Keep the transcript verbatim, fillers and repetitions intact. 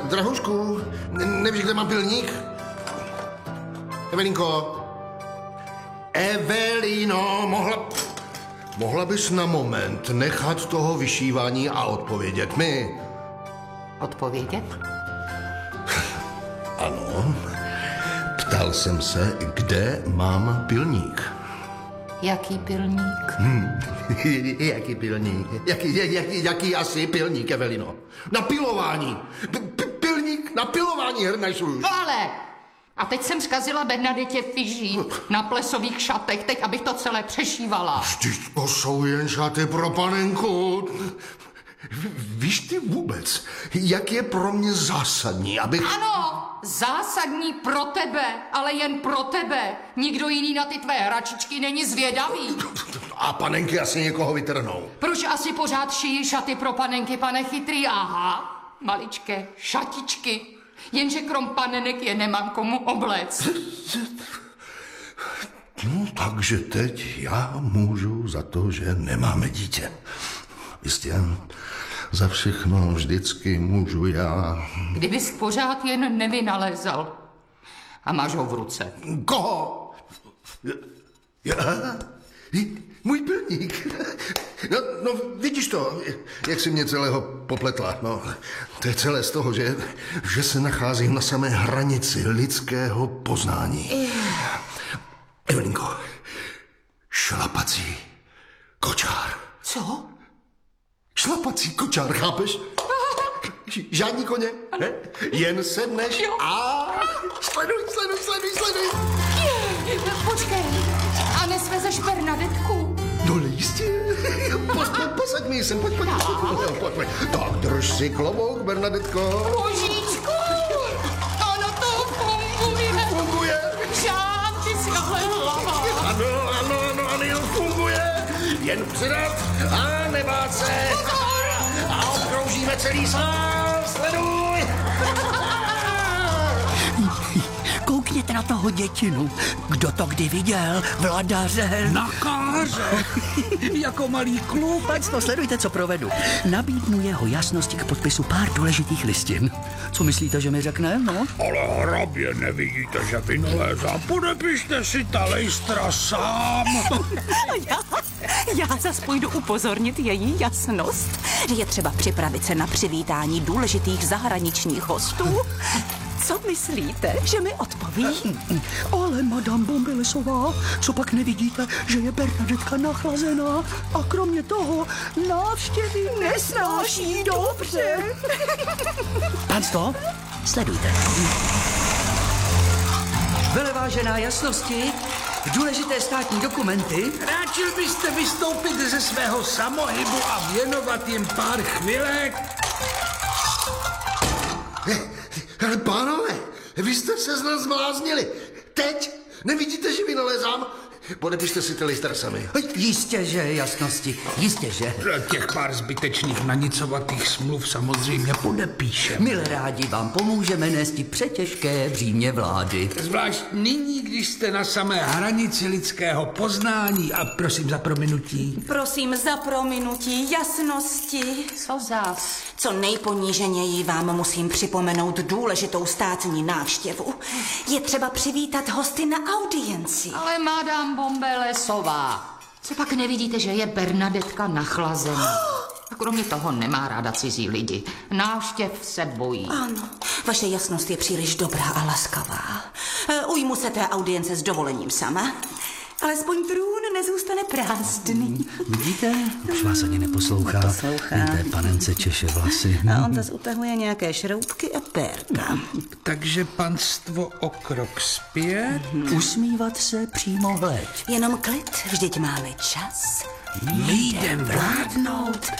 Drahušku, nevíš, kde mám pilník? Evelinko. Evelino, mohla... Mohla bys na moment nechat toho vyšívání a odpovědět mi? Odpovědět? Ano. Ptal jsem se, kde mám pilník. Jaký pilník? Hmm. Jaký pilník? Jaký, jaký, jaký asi pilník, Evelino? Na pilování. P- pilník na pilování, Hernajšuš. No ale... A teď jsem zkazila Bernadetě fyží na plesových šatech, teď abych to celé přešívala. Vždyť to jsou jen šaty pro panenku. Víš ty vůbec, jak je pro mě zásadní, abych... Ano, zásadní pro tebe, ale jen pro tebe. Nikdo jiný na ty tvé hračičky není zvědavý. A panenky asi někoho vytrhnou. Proč asi pořád šijí šaty pro panenky, pane chytrý? Aha, maličké šatičky. Jenže krom panenek je nemám komu obléct. No, takže teď já můžu za to, že nemáme dítě. Jistě, za všechno vždycky můžu já. Kdybys pořád jen nevynalézal. A máš ho v ruce. Koho? Já? Můj pilník. No, no, vidíš to, jak si mě celého popletla. No, to je celé z toho, že, že se nacházím na samé hranici lidského poznání. Evelinko, šlapací kočár. Co? Šlapací kočár, chápeš? Žádní koně, ne? Jen sedneš a sleduj, sleduj, sleduj, sleduj. Počkej, a nesvezeš Bernadetku? No jistě. Pos, po, posaď mi sem, pojď, pojď, pojď, pojď, pojď. Tak drž si klobouk, Bernadetko. Božíčku, ono to funguje. Funguje. Žán, ty jsi ale hlava. Ano, ano, ano, ano, funguje. Jen přidat a nebát se. A obkroužíme celý sál, sleduj. Koukněte na toho dětinu. Kdo to kdy viděl? Vladaře. Na káře. Jako malý kluk. Pak to sledujte, co provedu. Nabídnu jeho jasnosti k podpisu pár důležitých listin. Co myslíte, že mi řekne, no? Ale hrabě, nevidíte, že vynalézám. Podepište si ta lejstra sám. Já, já zas půjdu upozornit její jasnost, že je třeba připravit se na přivítání důležitých zahraničních hostů. Co myslíte, že mi odpoví? Ale madame Bombilesová, co pak nevidíte, že je Bernadetka nachlazená a kromě toho návštěvy nesnáší dobře. Panstvo, sledujte. Velevážená jasnosti, důležité státní dokumenty. Ráčil byste vystoupit ze svého samohybu a věnovat jim pár chvilek? Ale pánové, vy jste se z nás zbláznili. Teď nevidíte, že vynalézám? Podepište si ty lister sami. Jistě, že jasnosti, jistě, že. Těch pár zbytečných nanicovatých smluv samozřejmě podepíšem. Milé rádi vám pomůžeme nést přetěžké břímě vlády. Zvlášť nyní, když jste na samé hranici lidského poznání a prosím za prominutí. Prosím za prominutí jasnosti. Co zas? Co nejponíženěji vám musím připomenout důležitou státní návštěvu. Je třeba přivítat hosty na audienci. Ale madame Bombelesová, co pak nevidíte, že je Bernadetka nachlazená? A kromě toho nemá ráda cizí lidi. Návštěv se bojí. Ano, vaše jasnost je příliš dobrá a laskavá. E, Ujmu se té audience s dovolením sama. Alespoň trůn nezůstane prázdný. Vidíte? Už vás ani neposlouchá. Neposlouchá. Té panence češe vlasy. A on zase utahuje nějaké šroubky a pérka. Takže panstvo o krok zpět. Usmívat se přímo hleď. Jenom klid, vždyť máme čas. Lídem vládnout